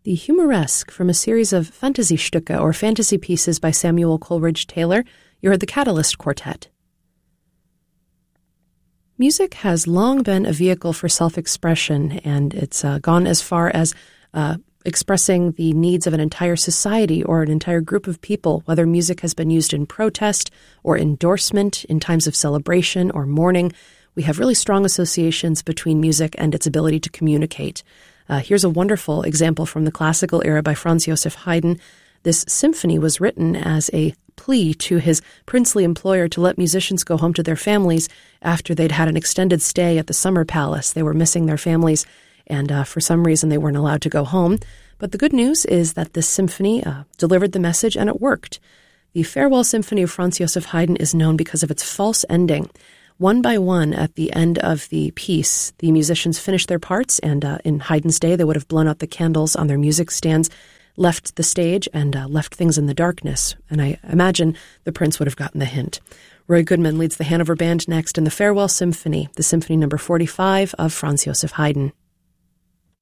the Humoresque from a series of Fantasy-Stücke, or fantasy pieces by Samuel Coleridge Taylor. You heard the Catalyst Quartet. Music has long been a vehicle for self-expression, and it's gone as far as expressing the needs of an entire society or an entire group of people, whether music has been used in protest or endorsement in times of celebration or mourning. We have really strong associations between music and its ability to communicate. Here's a wonderful example from the classical era by Franz Joseph Haydn. This symphony was written as a plea to his princely employer to let musicians go home to their families after they'd had an extended stay at the summer palace. They were missing their families, and for some reason they weren't allowed to go home. But the good news is that this symphony delivered the message, and it worked. The Farewell Symphony of Franz Joseph Haydn is known because of its false ending. One by one, at the end of the piece, the musicians finished their parts, and in Haydn's day, they would have blown out the candles on their music stands, left the stage, and left things in the darkness. And I imagine the prince would have gotten the hint. Roy Goodman leads the Hanover Band next in the Farewell Symphony, the Symphony number 45 of Franz Joseph Haydn.